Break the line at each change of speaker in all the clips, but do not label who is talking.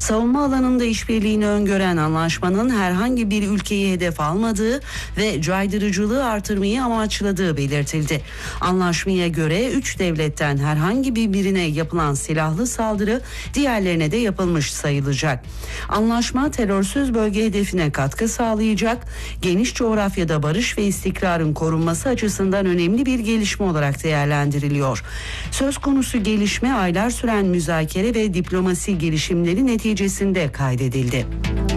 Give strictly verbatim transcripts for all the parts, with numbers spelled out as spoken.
Savunma alanında işbirliğini öngören anlaşmanın herhangi bir ülkeyi hedef almadığı ve caydırıcılığı artırmayı amaçladığı belirtildi. Anlaşmaya göre üç devletten herhangi bir birine yapılan silahlı saldırı diğerlerine de yapılmış sayılacak. Anlaşma terörsüz bölge hedefine katkı sağlayacak, geniş coğrafyada barış ve istikrarın korunması açısından önemli bir gelişme olarak değerlendiriliyor. Söz konusu gelişme aylar süren müzakere ve diplomasi girişimleri neticesinde kaydedildi.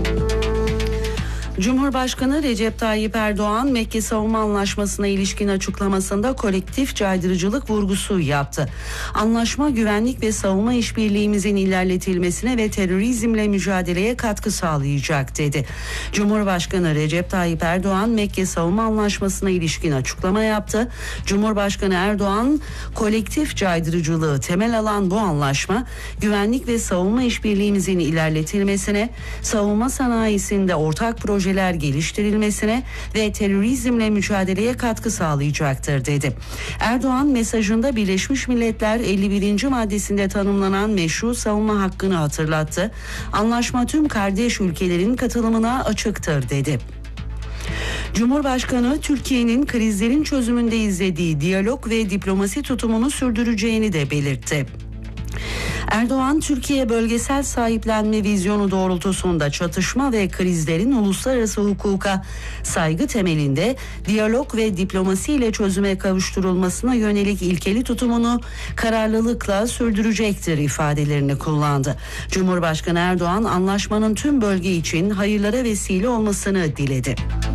Cumhurbaşkanı Recep Tayyip Erdoğan, Mekke Savunma Anlaşması'na ilişkin açıklamasında kolektif caydırıcılık vurgusu yaptı. Anlaşma güvenlik ve savunma işbirliğimizin ilerletilmesine ve terörizmle mücadeleye katkı sağlayacak dedi. Cumhurbaşkanı Recep Tayyip Erdoğan, Mekke Savunma Anlaşması'na ilişkin açıklama yaptı. Cumhurbaşkanı Erdoğan, kolektif caydırıcılığı temel alan bu anlaşma, güvenlik ve savunma işbirliğimizin ilerletilmesine, savunma sanayisinde ortak proje geliştirilmesine ve terörizmle mücadeleye katkı sağlayacaktır dedi. Erdoğan mesajında Birleşmiş Milletler elli birinci maddesinde tanımlanan meşru savunma hakkını hatırlattı. Anlaşma tüm kardeş ülkelerin katılımına açıktır dedi. Cumhurbaşkanı Türkiye'nin krizlerin çözümünde izlediği diyalog ve diplomasi tutumunu sürdüreceğini de belirtti. Erdoğan, Türkiye bölgesel sahiplenme vizyonu doğrultusunda çatışma ve krizlerin uluslararası hukuka saygı temelinde diyalog ve diplomasi ile çözüme kavuşturulmasına yönelik ilkeli tutumunu kararlılıkla sürdürecektir ifadelerini kullandı. Cumhurbaşkanı Erdoğan, anlaşmanın tüm bölge için hayırlara vesile olmasını diledi.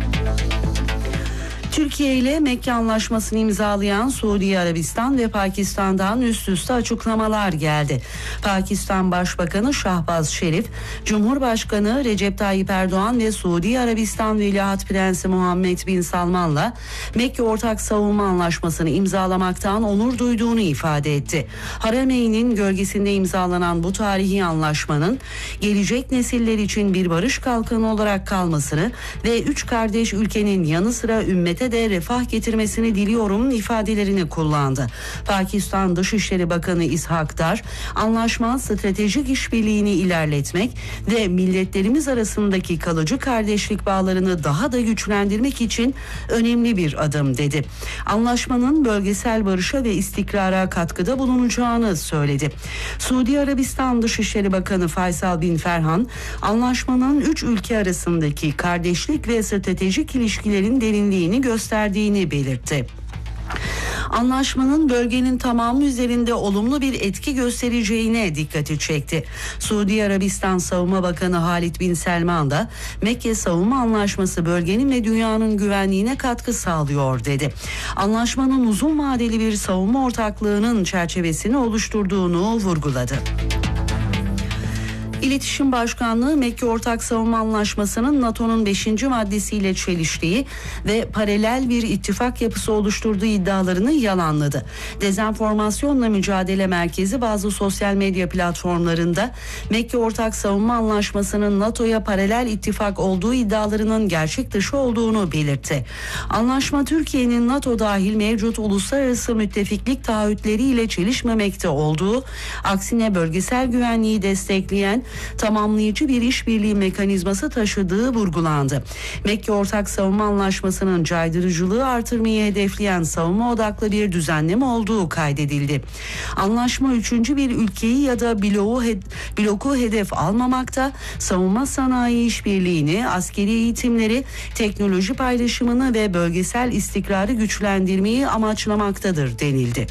Türkiye ile Mekke Anlaşması'nı imzalayan Suudi Arabistan ve Pakistan'dan üst üste açıklamalar geldi. Pakistan Başbakanı Şahbaz Şerif, Cumhurbaşkanı Recep Tayyip Erdoğan ve Suudi Arabistan Veliaht Prensi Muhammed Bin Salman'la Mekke Ortak Savunma Anlaşması'nı imzalamaktan onur duyduğunu ifade etti. Harameyni'nin gölgesinde imzalanan bu tarihi anlaşmanın gelecek nesiller için bir barış kalkanı olarak kalmasını ve üç kardeş ülkenin yanı sıra ümmete de refah getirmesini diliyorum ifadelerini kullandı. Pakistan Dışişleri Bakanı İshak Dar, anlaşma stratejik işbirliğini ilerletmek ve milletlerimiz arasındaki kalıcı kardeşlik bağlarını daha da güçlendirmek için önemli bir adım dedi. Anlaşmanın bölgesel barışa ve istikrara katkıda bulunacağını söyledi. Suudi Arabistan Dışişleri Bakanı Faysal Bin Ferhan, anlaşmanın üç ülke arasındaki kardeşlik ve stratejik ilişkilerin derinliğini gösterdiğini belirtti. Anlaşmanın bölgenin tamamı üzerinde olumlu bir etki göstereceğine dikkati çekti. Suudi Arabistan Savunma Bakanı Halid Bin Selman da Mekke Savunma Anlaşması bölgenin ve dünyanın güvenliğine katkı sağlıyor dedi. Anlaşmanın uzun vadeli bir savunma ortaklığının çerçevesini oluşturduğunu vurguladı. İletişim Başkanlığı, Mekke Ortak Savunma Anlaşması'nın NATO'nun beşinci maddesiyle çeliştiği ve paralel bir ittifak yapısı oluşturduğu iddialarını yalanladı. Dezenformasyonla Mücadele Merkezi bazı sosyal medya platformlarında Mekke Ortak Savunma Anlaşması'nın NATO'ya paralel ittifak olduğu iddialarının gerçek dışı olduğunu belirtti. Anlaşma, Türkiye'nin NATO dahil mevcut uluslararası müttefiklik taahhütleriyle çelişmemekte olduğu, aksine bölgesel güvenliği destekleyen tamamlayıcı bir işbirliği mekanizması taşıdığı vurgulandı. Mekke Ortak Savunma Anlaşması'nın caydırıcılığı artırmayı hedefleyen savunma odaklı bir düzenleme olduğu kaydedildi. Anlaşma üçüncü bir ülkeyi ya da bloğu, bloku hedef almamakta, savunma sanayi işbirliğini, askeri eğitimleri, teknoloji paylaşımını ve bölgesel istikrarı güçlendirmeyi amaçlamaktadır denildi.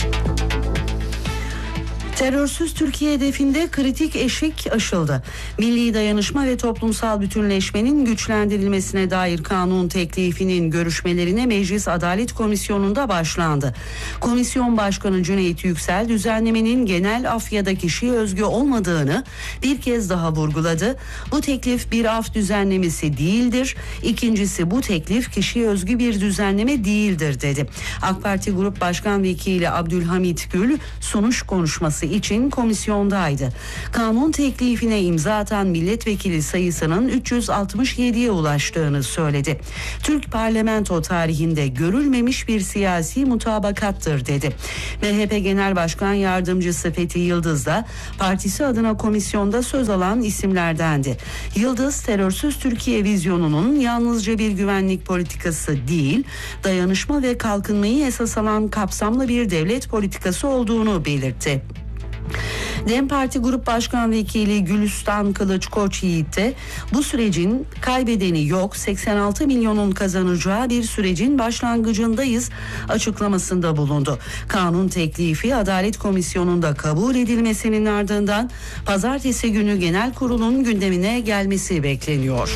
Terörsüz Türkiye hedefinde kritik eşik aşıldı. Milli dayanışma ve toplumsal bütünleşmenin güçlendirilmesine dair kanun teklifinin görüşmelerine Meclis Adalet Komisyonu'nda başlandı. Komisyon Başkanı Cüneyt Yüksel, düzenlemenin genel af ya da kişiye özgü olmadığını bir kez daha vurguladı. Bu teklif bir af düzenlemesi değildir. İkincisi, bu teklif kişiye özgü bir düzenleme değildir dedi. AK Parti Grup Başkan Vekili Abdülhamit Gül, sunuş konuşması için komisyondaydı. Kanun teklifine imza atan milletvekili sayısının üç yüz altmış yediye ulaştığını söyledi. Türk parlamento tarihinde görülmemiş bir siyasi mutabakattır dedi. M H P Genel Başkan Yardımcısı Fethi Yıldız da partisi adına komisyonda söz alan isimlerdendi. Yıldız, terörsüz Türkiye vizyonunun yalnızca bir güvenlik politikası değil, dayanışma ve kalkınmayı esas alan kapsamlı bir devlet politikası olduğunu belirtti. DEM Parti Grup Başkan Vekili Gülistan Kılıç Koçyiğit de bu sürecin kaybedeni yok, seksen altı milyonun kazanacağı bir sürecin başlangıcındayız açıklamasında bulundu. Kanun teklifi Adalet Komisyonu'nda kabul edilmesinin ardından pazartesi günü genel kurulun gündemine gelmesi bekleniyor.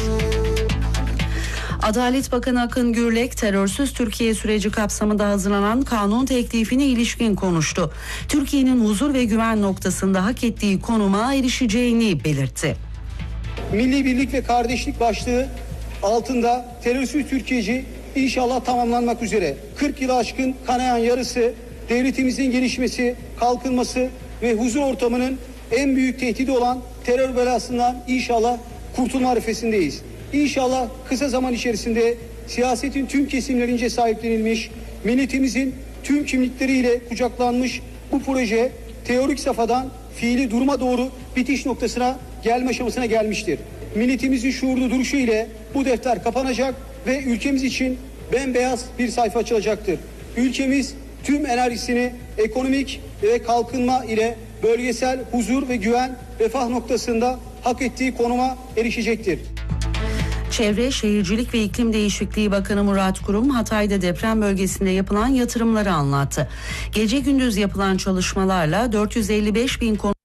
Adalet Bakanı Akın Gürlek, terörsüz Türkiye süreci kapsamında hazırlanan kanun teklifine ilişkin konuştu. Türkiye'nin huzur ve güven noktasında hak ettiği konuma erişeceğini belirtti.
Milli birlik ve kardeşlik başlığı altında terörsüz Türkiye'ci inşallah tamamlanmak üzere. kırk yılı aşkın kanayan yarısı, devletimizin gelişmesi, kalkınması ve huzur ortamının en büyük tehdidi olan terör belasından inşallah kurtulma arifesindeyiz. İnşallah kısa zaman içerisinde siyasetin tüm kesimlerince sahiplenilmiş, milletimizin tüm kimlikleriyle kucaklanmış bu proje teorik safhadan fiili duruma doğru bitiş noktasına gelme aşamasına gelmiştir. Milletimizin şuurlu duruşu ile bu defter kapanacak ve ülkemiz için bembeyaz bir sayfa açılacaktır. Ülkemiz tüm enerjisini ekonomik ve kalkınma ile bölgesel huzur ve güven, refah noktasında hak ettiği konuma erişecektir.
Çevre, Şehircilik ve İklim Değişikliği Bakanı Murat Kurum, Hatay'da deprem bölgesinde yapılan yatırımları anlattı. Gece gündüz yapılan çalışmalarla dört yüz elli beş bin konu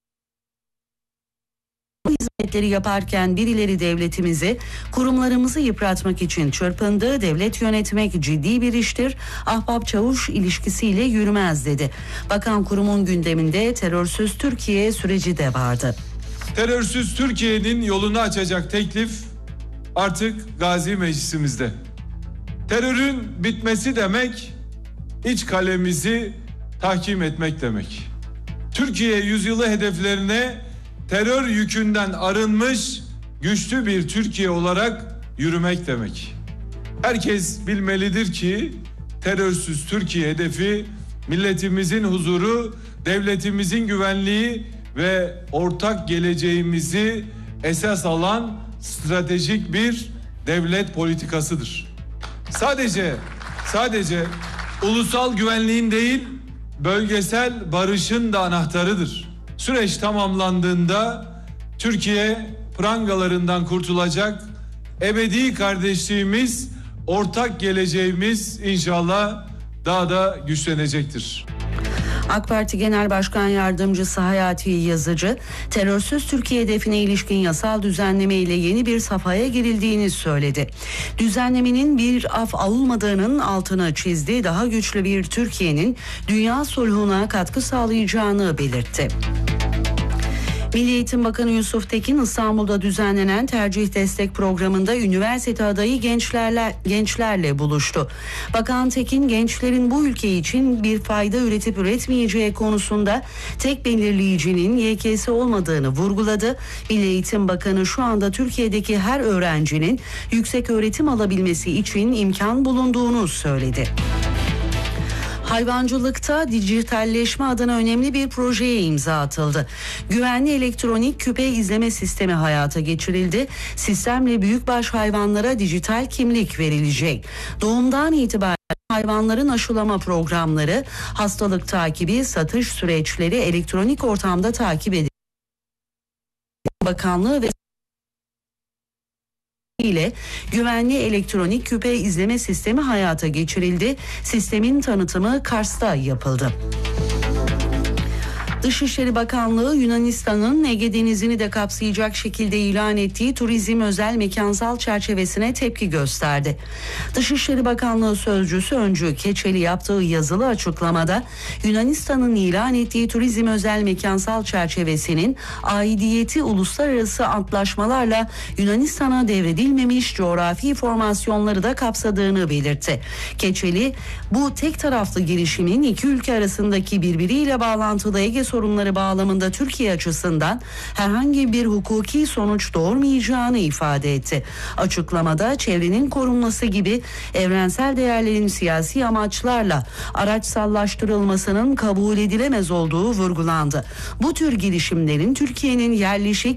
hizmetleri yaparken birileri devletimizi, kurumlarımızı yıpratmak için çırpındı. Devlet yönetmek ciddi bir iştir. Ahbap-çavuş ilişkisiyle yürümez dedi. Bakan Kurum'un gündeminde terörsüz Türkiye süreci de vardı.
Terörsüz Türkiye'nin yolunu açacak teklif artık Gazi Meclisimizde. Terörün bitmesi demek, iç kalemizi tahkim etmek demek. Türkiye yüzyılı hedeflerine terör yükünden arınmış güçlü bir Türkiye olarak yürümek demek. Herkes bilmelidir ki terörsüz Türkiye hedefi milletimizin huzuru, devletimizin güvenliği ve ortak geleceğimizi esas alan stratejik bir devlet politikasıdır. Sadece sadece ulusal güvenliğin değil, bölgesel barışın da anahtarıdır. Süreç tamamlandığında Türkiye prangalarından kurtulacak, ebedi kardeşliğimiz, ortak geleceğimiz inşallah daha da güçlenecektir.
AK Parti Genel Başkan Yardımcısı Hayati Yazıcı, terörsüz Türkiye hedefine ilişkin yasal düzenleme ile yeni bir safhaya girildiğini söyledi. Düzenlemenin bir af olmadığının altını çizdi, daha güçlü bir Türkiye'nin dünya sulhuna katkı sağlayacağını belirtti. Milli Eğitim Bakanı Yusuf Tekin, İstanbul'da düzenlenen tercih destek programında üniversite adayı gençlerle, gençlerle buluştu. Bakan Tekin, gençlerin bu ülke için bir fayda üretip üretmeyeceği konusunda tek belirleyicinin Y K S olmadığını vurguladı. Milli Eğitim Bakanı şu anda Türkiye'deki her öğrencinin yüksek öğretim alabilmesi için imkan bulunduğunu söyledi. Hayvancılıkta dijitalleşme adına önemli bir projeye imza atıldı. Güvenli elektronik küpe izleme sistemi hayata geçirildi. Sistemle büyükbaş hayvanlara dijital kimlik verilecek. Doğumdan itibaren hayvanların aşılama programları, hastalık takibi, satış süreçleri elektronik ortamda takip edilecek. Bakanlığı ve ile güvenli elektronik küpe izleme sistemi hayata geçirildi. Sistemin tanıtımı Kars'ta yapıldı. Dışişleri Bakanlığı, Yunanistan'ın Ege Denizi'ni de kapsayacak şekilde ilan ettiği turizm özel mekansal çerçevesine tepki gösterdi. Dışişleri Bakanlığı Sözcüsü Öncü Keçeli yaptığı yazılı açıklamada, Yunanistan'ın ilan ettiği turizm özel mekansal çerçevesinin aidiyeti uluslararası antlaşmalarla Yunanistan'a devredilmemiş coğrafi formasyonları da kapsadığını belirtti. Keçeli, bu tek taraflı girişimin iki ülke arasındaki birbiriyle bağlantılı Ege sorunları bağlamında Türkiye açısından herhangi bir hukuki sonuç doğurmayacağını ifade etti. Açıklamada çevrenin korunması gibi evrensel değerlerin siyasi amaçlarla araçsallaştırılmasının kabul edilemez olduğu vurgulandı. Bu tür girişimlerin Türkiye'nin yerleşik